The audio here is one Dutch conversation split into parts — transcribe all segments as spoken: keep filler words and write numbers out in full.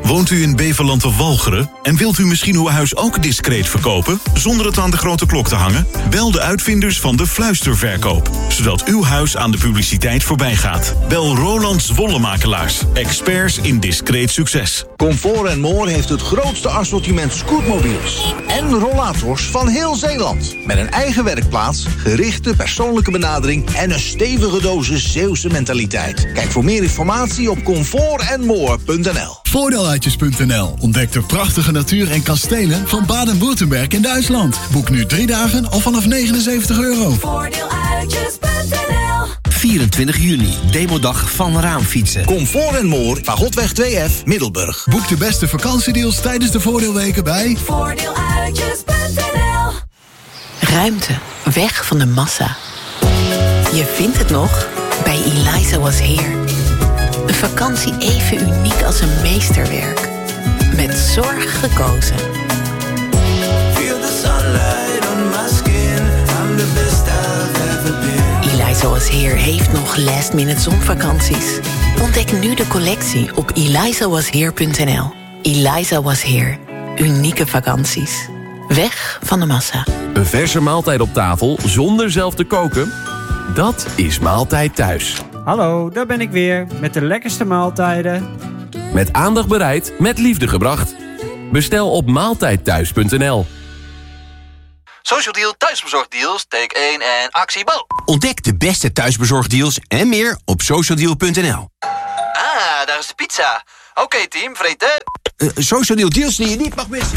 Woont u in Beverland of Walcheren en wilt u misschien uw huis ook discreet verkopen, zonder het aan de grote klok te hangen? Bel de uitvinders van de fluisterverkoop, zodat uw huis aan de publiciteit voorbij gaat. Bel Roland Wollemakelaars, experts in discreet succes. Comfort en More heeft het grootste assortiment scootmobiels en rollators van heel Zeeland. Met een eigen werkplaats, gerichte persoonlijke benadering en een stevige dosis Zeeuwse mentaliteit. Kijk voor meer informatie op comfort en more punt n l. Voordeeluitjes punt n l. Ontdek de prachtige natuur en kastelen van Baden-Württemberg in Duitsland. Boek nu drie dagen al vanaf negenenzeventig euro. Voordeeluitjes punt n l. vierentwintig juni, demodag van Raamfietsen. Comfort en More, Fagotweg twee F, Middelburg. Boek de beste vakantiedeals tijdens de voordeelweken bij Voordeeluitjes punt n l. Ruimte, weg van de massa. Je vindt het nog? Bij Eliza Was Here. Een vakantie even uniek als een meesterwerk. Met zorg gekozen. Feel the sunlight on my skin. I'm the best I've ever been. Eliza Was Here heeft nog last minute zonvakanties. Ontdek nu de collectie op eliza was here punt n l. Eliza Was Here. Unieke vakanties. Weg van de massa. Een verse maaltijd op tafel zonder zelf te koken? Dat is Maaltijd Thuis. Hallo, daar ben ik weer met de lekkerste maaltijden. Met aandacht bereid, met liefde gebracht. Bestel op maaltijd thuis punt n l. Social Deal thuisbezorgdeals, take één en actie Bo. Ontdek de beste thuisbezorgdeals en meer op social deal punt n l. Ah, daar is de pizza. Oké okay, team, vreten. Uh, Social Deal deals die je niet mag missen.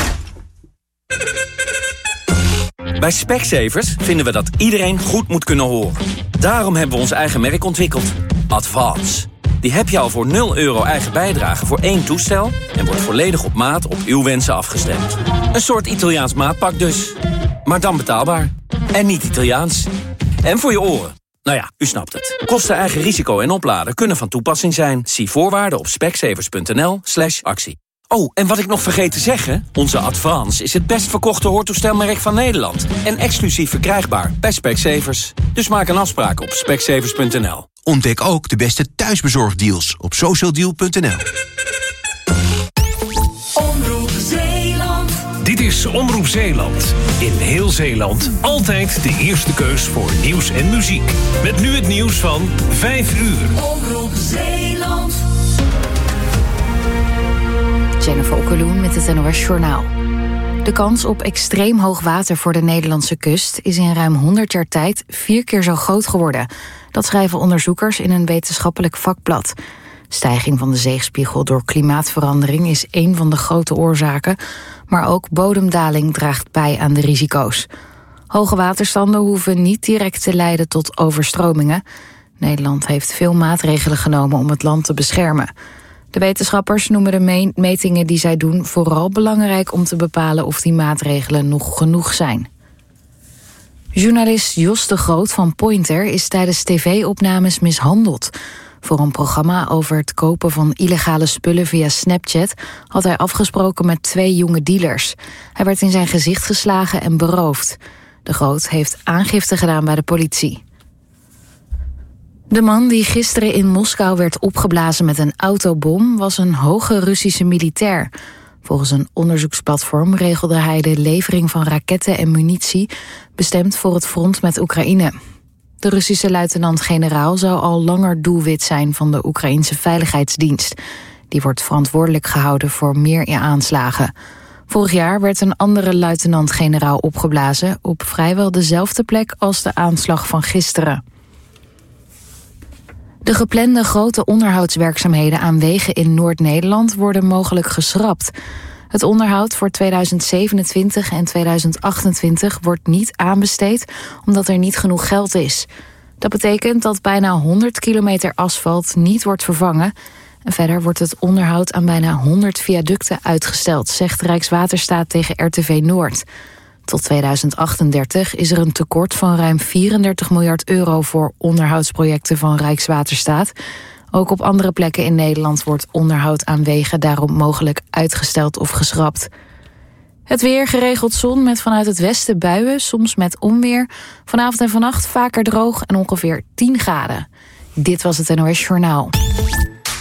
Bij Specsavers vinden we dat iedereen goed moet kunnen horen. Daarom hebben we ons eigen merk ontwikkeld. Advance. Die heb je al voor nul euro eigen bijdrage voor één toestel... en wordt volledig op maat op uw wensen afgestemd. Een soort Italiaans maatpak dus. Maar dan betaalbaar. En niet Italiaans. En voor je oren. Nou ja, u snapt het. Kosten, eigen risico en opladen kunnen van toepassing zijn. Zie voorwaarden op specsavers punt n l slash actie. Oh, en wat ik nog vergeet te zeggen... onze Advance is het best verkochte hoortoestelmerk van Nederland... en exclusief verkrijgbaar bij Specsavers. Dus maak een afspraak op specsavers punt n l. Ontdek ook de beste thuisbezorgdeals op social deal punt n l. Omroep Zeeland. Dit is Omroep Zeeland. In heel Zeeland altijd de eerste keus voor nieuws en muziek. Met nu het nieuws van vijf uur. Omroep Zeeland. Jennifer Okkeloen met het N O S Journaal. De kans op extreem hoog water voor de Nederlandse kust... is in ruim honderd jaar tijd vier keer zo groot geworden. Dat schrijven onderzoekers in een wetenschappelijk vakblad. Stijging van de zeespiegel door klimaatverandering is één van de grote oorzaken... maar ook bodemdaling draagt bij aan de risico's. Hoge waterstanden hoeven niet direct te leiden tot overstromingen. Nederland heeft veel maatregelen genomen om het land te beschermen... De wetenschappers noemen de metingen die zij doen vooral belangrijk om te bepalen of die maatregelen nog genoeg zijn. Journalist Jos de Groot van Pointer is tijdens tv-opnames mishandeld. Voor een programma over het kopen van illegale spullen via Snapchat had hij afgesproken met twee jonge dealers. Hij werd in zijn gezicht geslagen en beroofd. De Groot heeft aangifte gedaan bij de politie. De man die gisteren in Moskou werd opgeblazen met een autobom was een hoge Russische militair. Volgens een onderzoeksplatform regelde hij de levering van raketten en munitie bestemd voor het front met Oekraïne. De Russische luitenant-generaal zou al langer doelwit zijn van de Oekraïnse Veiligheidsdienst. Die wordt verantwoordelijk gehouden voor meer aanslagen. Vorig jaar werd een andere luitenant-generaal opgeblazen op vrijwel dezelfde plek als de aanslag van gisteren. De geplande grote onderhoudswerkzaamheden aan wegen in Noord-Nederland worden mogelijk geschrapt. Het onderhoud voor tweeduizend zevenentwintig en tweeduizend achtentwintig wordt niet aanbesteed omdat er niet genoeg geld is. Dat betekent dat bijna honderd kilometer asfalt niet wordt vervangen. En verder wordt het onderhoud aan bijna honderd viaducten uitgesteld, zegt Rijkswaterstaat tegen R T V Noord. Tot tweeduizend achtendertig is er een tekort van ruim vierendertig miljard euro voor onderhoudsprojecten van Rijkswaterstaat. Ook op andere plekken in Nederland wordt onderhoud aan wegen daarom mogelijk uitgesteld of geschrapt. Het weer, geregeld zon met vanuit het westen buien, soms met onweer. Vanavond en vannacht vaker droog en ongeveer tien graden. Dit was het N O S Journaal.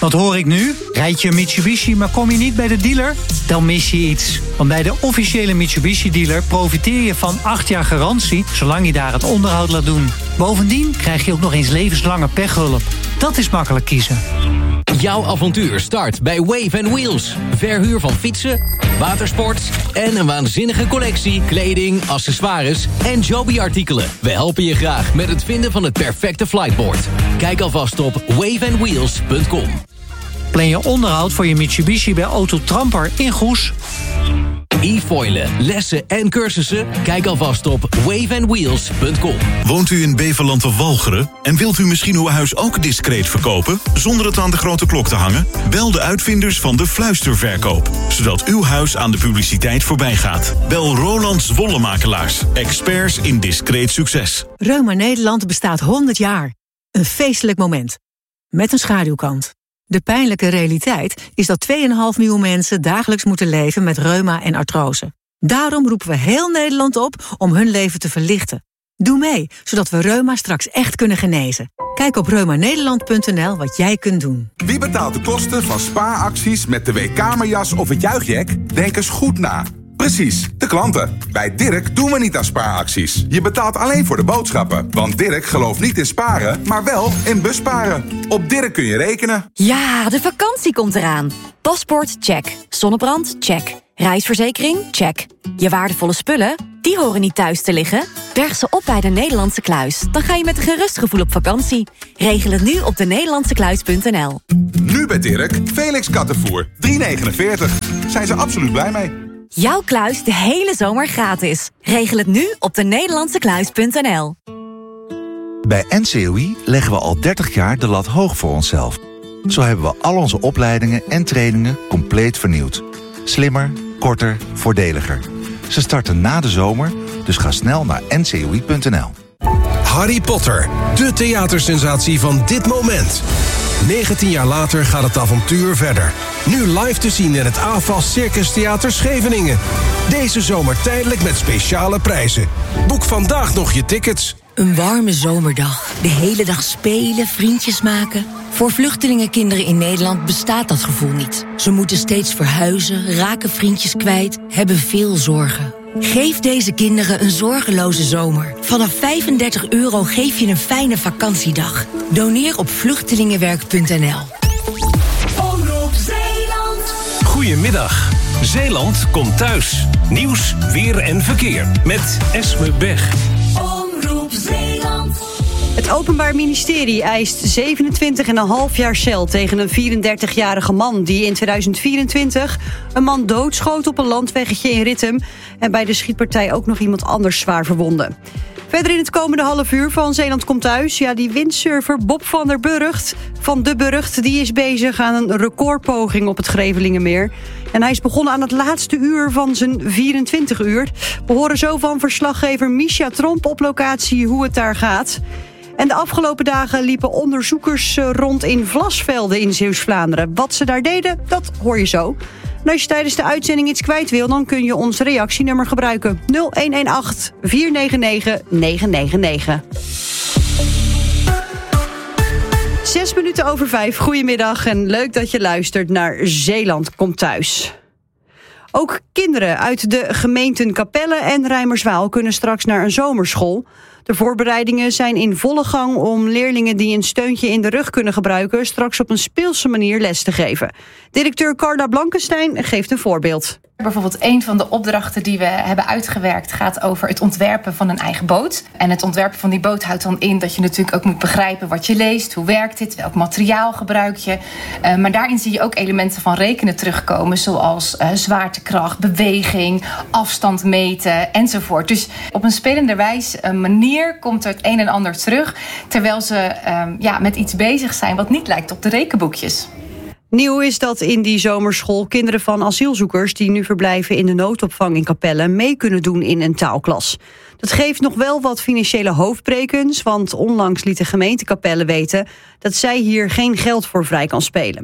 Wat hoor ik nu? Rijd je een Mitsubishi, maar kom je niet bij de dealer? Dan mis je iets. Want bij de officiële Mitsubishi-dealer profiteer je van acht jaar garantie, zolang je daar het onderhoud laat doen. Bovendien krijg je ook nog eens levenslange pechhulp. Dat is makkelijk kiezen. Jouw avontuur start bij Wave and Wheels. Verhuur van fietsen, watersport en een waanzinnige collectie kleding, accessoires en Joby-artikelen. We helpen je graag met het vinden van het perfecte flightboard. Kijk alvast op wave and wheels punt com. Plan je onderhoud voor je Mitsubishi bij Auto Tramper in Goes. E-foilen, lessen en cursussen? Kijk alvast op wave and wheels punt com. Woont u in Beverland of Walcheren en wilt u misschien uw huis ook discreet verkopen, zonder het aan de grote klok te hangen? Bel de uitvinders van de fluisterverkoop, zodat uw huis aan de publiciteit voorbij gaat. Bel Roland Zwollemakelaars, experts in discreet succes. Reuma Nederland bestaat honderd jaar. Een feestelijk moment. Met een schaduwkant. De pijnlijke realiteit is dat twee komma vijf miljoen mensen dagelijks moeten leven met reuma en artrose. Daarom roepen we heel Nederland op om hun leven te verlichten. Doe mee, zodat we reuma straks echt kunnen genezen. Kijk op reuma nederland punt n l wat jij kunt doen. Wie betaalt de kosten van spaaracties met de weekkamerjas of het juichjack? Denk eens goed na. Precies, de klanten. Bij Dirk doen we niet aan spaaracties. Je betaalt alleen voor de boodschappen. Want Dirk gelooft niet in sparen, maar wel in busparen. Op Dirk kun je rekenen. Ja, de vakantie komt eraan. Paspoort, check. Zonnebrand, check. Reisverzekering, check. Je waardevolle spullen, die horen niet thuis te liggen. Berg ze op bij de Nederlandse Kluis. Dan ga je met een gerust gevoel op vakantie. Regel het nu op de nederlandse kluis punt n l. Nu bij Dirk, Felix kattenvoer. drie negenenveertig. Zijn ze absoluut blij mee. Jouw kluis de hele zomer gratis. Regel het nu op de nederlandse kluis punt n l. Bij N C O I leggen we al dertig jaar de lat hoog voor onszelf. Zo hebben we al onze opleidingen en trainingen compleet vernieuwd. Slimmer, korter, voordeliger. Ze starten na de zomer, dus ga snel naar n c o i punt n l. Harry Potter, de theatersensatie van dit moment. negentien jaar later gaat het avontuur verder. Nu live te zien in het A F A S Circus Theater Scheveningen. Deze zomer tijdelijk met speciale prijzen. Boek vandaag nog je tickets. Een warme zomerdag. De hele dag spelen, vriendjes maken. Voor vluchtelingenkinderen in Nederland bestaat dat gevoel niet. Ze moeten steeds verhuizen, raken vriendjes kwijt, hebben veel zorgen. Geef deze kinderen een zorgeloze zomer. Vanaf vijfendertig euro geef je een fijne vakantiedag. Doneer op vluchtelingenwerk punt n l. Omroep Zeeland. Goedemiddag. Zeeland komt thuis. Nieuws, weer en verkeer. Met Esme Bech. Omroep Zeeland. Het Openbaar Ministerie eist zevenentwintig komma vijf jaar cel tegen een vierendertigjarige man die in tweeduizend vierentwintig een man doodschoot op een landweggetje in Rittem en bij de schietpartij ook nog iemand anders zwaar verwondde. Verder in het komende half uur van Zeeland komt thuis. Ja, die windsurfer Bob van der Burgt van De Burgt, die is bezig aan een recordpoging op het Grevelingenmeer. En hij is begonnen aan het laatste uur van zijn vierentwintig uur. We horen zo van verslaggever Misha Tromp op locatie hoe het daar gaat. En de afgelopen dagen liepen onderzoekers rond in Vlasvelden in Zeeuws-Vlaanderen. Wat ze daar deden, dat hoor je zo. En als je tijdens de uitzending iets kwijt wil, dan kun je ons reactienummer gebruiken. nul een een acht, vier negen negen, negen negen negen. Zes minuten over vijf, goedemiddag en leuk dat je luistert naar Zeeland komt thuis. Ook kinderen uit de gemeenten Capelle en Rijmerswaal kunnen straks naar een zomerschool. De voorbereidingen zijn in volle gang om leerlingen die een steuntje in de rug kunnen gebruiken straks op een speelse manier les te geven. Directeur Carla Blankenstein geeft een voorbeeld. Bijvoorbeeld een van de opdrachten die we hebben uitgewerkt gaat over het ontwerpen van een eigen boot. En het ontwerpen van die boot houdt dan in dat je natuurlijk ook moet begrijpen wat je leest, hoe werkt dit, welk materiaal gebruik je. Uh, maar daarin zie je ook elementen van rekenen terugkomen, zoals uh, zwaartekracht, beweging, afstand meten enzovoort. Dus op een spelende wijze een manier komt er het een en ander terug, terwijl ze uh, ja, met iets bezig zijn wat niet lijkt op de rekenboekjes. Nieuw is dat in die zomerschool kinderen van asielzoekers die nu verblijven in de noodopvang in Capelle mee kunnen doen in een taalklas. Dat geeft nog wel wat financiële hoofdbrekens, want onlangs liet de gemeente Capelle weten dat zij hier geen geld voor vrij kan spelen.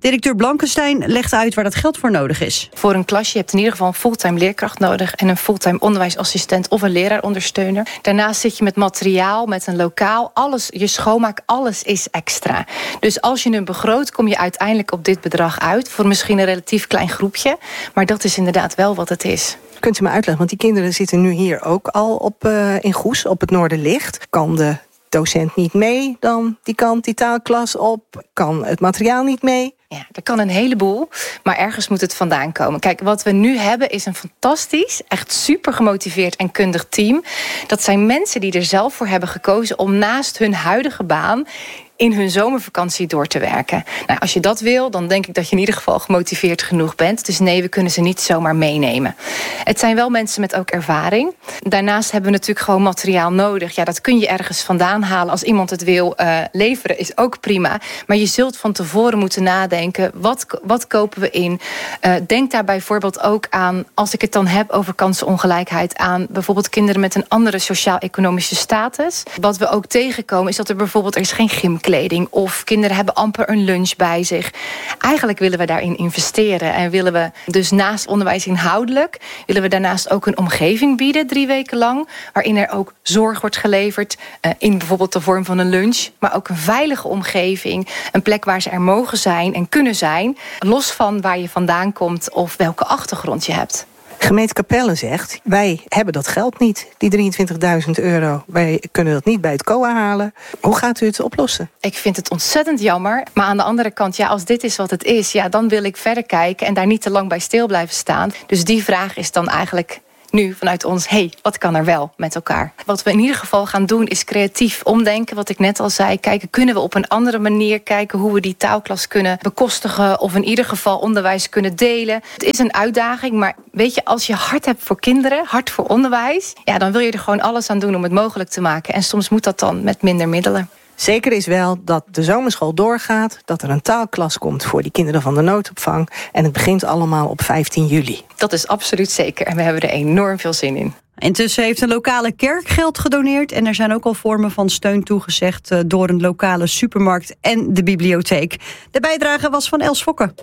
Directeur Blankenstein legt uit waar dat geld voor nodig is. Voor een klas, je hebt in ieder geval een fulltime leerkracht nodig en een fulltime onderwijsassistent of een leraarondersteuner. Daarnaast zit je met materiaal, met een lokaal, alles, je schoonmaak, alles is extra. Dus als je hem begroot, kom je uiteindelijk op dit bedrag uit voor misschien een relatief klein groepje, maar dat is inderdaad wel wat het is. Kunt u me uitleggen, want die kinderen zitten nu hier ook al op, uh, in Goes, op het Noorderlicht. Kan de docent niet mee, dan die kant die taalklas op, kan het materiaal niet mee. Ja, er kan een heleboel, maar ergens moet het vandaan komen. Kijk, wat we nu hebben is een fantastisch, echt super gemotiveerd en kundig team. Dat zijn mensen die er zelf voor hebben gekozen om naast hun huidige baan in hun zomervakantie door te werken. Nou, als je dat wil, dan denk ik dat je in ieder geval gemotiveerd genoeg bent. Dus nee, we kunnen ze niet zomaar meenemen. Het zijn wel mensen met ook ervaring. Daarnaast hebben we natuurlijk gewoon materiaal nodig. Ja, dat kun je ergens vandaan halen. Als iemand het wil uh, leveren, is ook prima. Maar je zult van tevoren moeten nadenken, wat, wat kopen we in? Uh, denk daar bijvoorbeeld ook aan, als ik het dan heb over kansenongelijkheid, aan bijvoorbeeld kinderen met een andere sociaal-economische status. Wat we ook tegenkomen is dat er bijvoorbeeld, er is geen gym kleding of kinderen hebben amper een lunch bij zich. Eigenlijk willen we daarin investeren en willen we dus naast onderwijs inhoudelijk, willen we daarnaast ook een omgeving bieden drie weken lang, waarin er ook zorg wordt geleverd uh, in bijvoorbeeld de vorm van een lunch, maar ook een veilige omgeving, een plek waar ze er mogen zijn en kunnen zijn, los van waar je vandaan komt of welke achtergrond je hebt. Gemeente Capelle zegt, wij hebben dat geld niet, die drieëntwintigduizend euro. Wij kunnen dat niet bij het C O A halen. Hoe gaat u het oplossen? Ik vind het ontzettend jammer. Maar aan de andere kant, ja, als dit is wat het is, ja, dan wil ik verder kijken en daar niet te lang bij stil blijven staan. Dus die vraag is dan eigenlijk nu vanuit ons, hey, wat kan er wel met elkaar? Wat we in ieder geval gaan doen is creatief omdenken. Wat ik net al zei, kijken, kunnen we op een andere manier kijken hoe we die taalklas kunnen bekostigen of in ieder geval onderwijs kunnen delen. Het is een uitdaging, maar weet je, als je hart hebt voor kinderen, hart voor onderwijs, ja, dan wil je er gewoon alles aan doen om het mogelijk te maken. En soms moet dat dan met minder middelen. Zeker is wel dat de zomerschool doorgaat, dat er een taalklas komt voor die kinderen van de noodopvang. En het begint allemaal op vijftien juli. Dat is absoluut zeker en we hebben er enorm veel zin in. Intussen heeft een lokale kerk geld gedoneerd en er zijn ook al vormen van steun toegezegd door een lokale supermarkt en de bibliotheek. De bijdrage was van Els Fokke.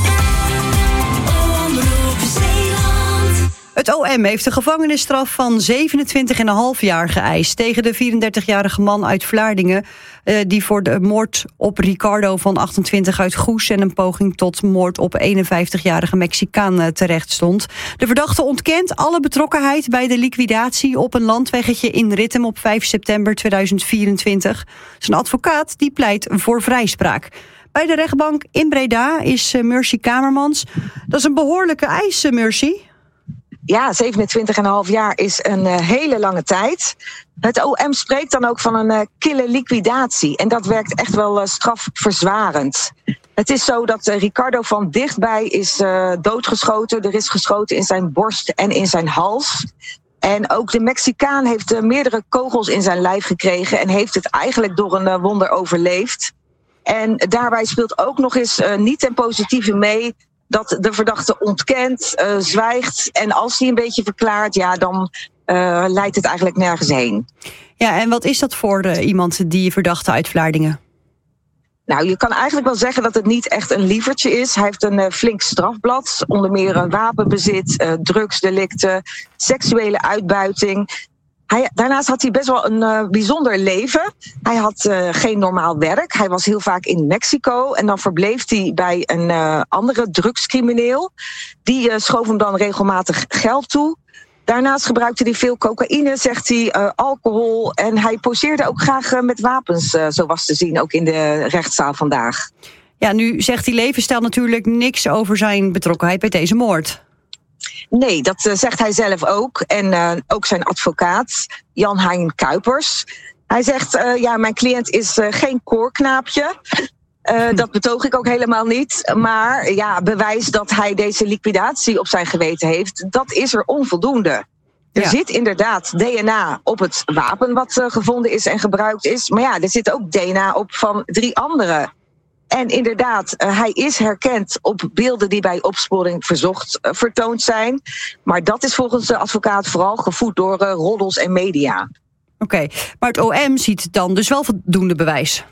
Het O M heeft een gevangenisstraf van zevenentwintig komma vijf jaar geëist tegen de vierendertigjarige man uit Vlaardingen, eh, die voor de moord op Ricardo van achtentwintig uit Goes en een poging tot moord op eenenvijftigjarige Mexicaan eh, terecht stond. De verdachte ontkent alle betrokkenheid bij de liquidatie op een landweggetje in Rittem op vijf september tweeduizend vierentwintig. Zijn advocaat die pleit voor vrijspraak. Bij de rechtbank in Breda is uh, Mercy Kamermans. Dat is een behoorlijke eis, uh, Mercy. Ja, zevenentwintig komma vijf jaar is een uh, hele lange tijd. Het O M spreekt dan ook van een uh, kille liquidatie. En dat werkt echt wel uh, strafverzwarend. Het is zo dat uh, Ricardo van dichtbij is uh, doodgeschoten. Er is geschoten in zijn borst en in zijn hals. En ook de Mexicaan heeft uh, meerdere kogels in zijn lijf gekregen en heeft het eigenlijk door een uh, wonder overleefd. En daarbij speelt ook nog eens uh, niet ten positieve mee dat de verdachte ontkent, uh, zwijgt. En als hij een beetje verklaart, ja, dan uh, leidt het eigenlijk nergens heen. Ja, en wat is dat voor uh, iemand, die verdachte uit Vlaardingen? Nou, je kan eigenlijk wel zeggen dat het niet echt een lievertje is. Hij heeft een uh, flink strafblad, onder meer een wapenbezit, uh, drugsdelicten, seksuele uitbuiting. Hij, daarnaast had hij best wel een uh, bijzonder leven. Hij had uh, geen normaal werk. Hij was heel vaak in Mexico. En dan verbleef hij bij een uh, andere drugscrimineel. Die uh, schoof hem dan regelmatig geld toe. Daarnaast gebruikte hij veel cocaïne, zegt hij, uh, alcohol. En hij poseerde ook graag uh, met wapens, uh, zo was te zien, ook in de rechtszaal vandaag. Ja, nu zegt die levensstijl natuurlijk niks over zijn betrokkenheid bij deze moord. Nee, dat uh, zegt hij zelf ook. En uh, ook zijn advocaat, Jan-Hein Kuipers. Hij zegt, uh, ja, mijn cliënt is uh, geen koorknaapje. Uh, dat betoog ik ook helemaal niet. Maar ja, bewijs dat hij deze liquidatie op zijn geweten heeft, dat is er onvoldoende. Er ja. zit inderdaad D N A op het wapen wat uh, gevonden is en gebruikt is. Maar ja, er zit ook D N A op van drie anderen. En inderdaad, uh, hij is herkend op beelden die bij opsporing verzocht uh, vertoond zijn. Maar dat is volgens de advocaat vooral gevoed door uh, roddels en media. Oké, okay, maar het O M ziet dan dus wel voldoende bewijs.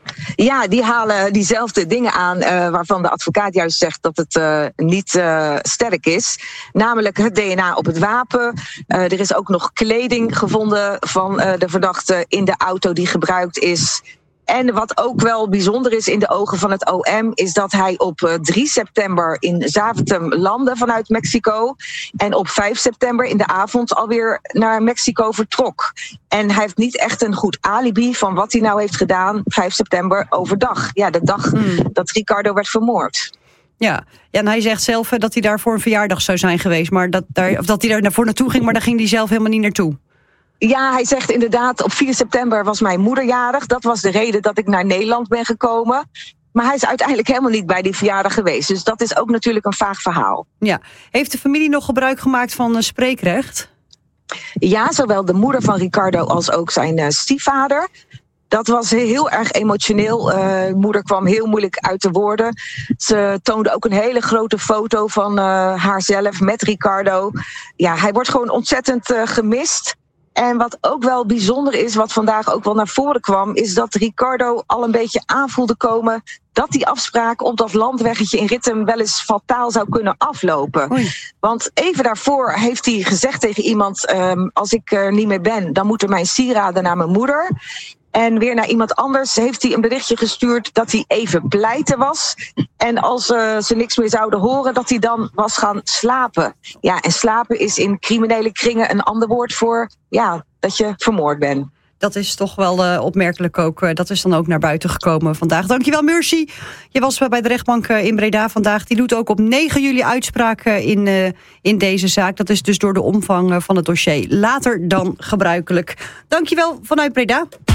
Ja, die halen diezelfde dingen aan uh, waarvan de advocaat juist zegt dat het uh, niet uh, sterk is. Namelijk het D N A op het wapen. Uh, er is ook nog kleding gevonden van uh, de verdachte in de auto die gebruikt is. En wat ook wel bijzonder is in de ogen van het O M... is dat hij op drie september in Zaventem landde vanuit Mexico. En op vijf september in de avond alweer naar Mexico vertrok. En hij heeft niet echt een goed alibi van wat hij nou heeft gedaan... vijf september overdag. Ja, de dag hmm. dat Ricardo werd vermoord. Ja, en hij zegt zelf dat hij daar voor een verjaardag zou zijn geweest. Maar dat, daar, of dat hij daar voor naartoe ging, maar daar ging hij zelf helemaal niet naartoe. Ja, hij zegt inderdaad, op vier september was mijn moeder jarig. Dat was de reden dat ik naar Nederland ben gekomen. Maar hij is uiteindelijk helemaal niet bij die verjaardag geweest. Dus dat is ook natuurlijk een vaag verhaal. Ja. Heeft de familie nog gebruik gemaakt van uh, spreekrecht? Ja, zowel de moeder van Ricardo als ook zijn uh, stiefvader. Dat was heel erg emotioneel. Uh, moeder kwam heel moeilijk uit de woorden. Ze toonde ook een hele grote foto van uh, haarzelf met Ricardo. Ja, hij wordt gewoon ontzettend uh, gemist. En wat ook wel bijzonder is, wat vandaag ook wel naar voren kwam... is dat Ricardo al een beetje aanvoelde komen... dat die afspraak op dat landweggetje in Rittem wel eens fataal zou kunnen aflopen. Oei. Want even daarvoor heeft hij gezegd tegen iemand... Um, als ik er niet meer ben, dan moeten mijn sieraden naar mijn moeder... En weer naar iemand anders heeft hij een berichtje gestuurd dat hij even pleiten was. En als uh, ze niks meer zouden horen, dat hij dan was gaan slapen. Ja, en slapen is in criminele kringen een ander woord voor ja, dat je vermoord bent. Dat is toch wel uh, opmerkelijk ook. Uh, dat is dan ook naar buiten gekomen vandaag. Dankjewel, Mercy. Je was bij de rechtbank uh, in Breda vandaag. Die doet ook op negen juli uitspraak uh, in, uh, in deze zaak. Dat is dus door de omvang uh, van het dossier later dan gebruikelijk. Dankjewel vanuit Breda.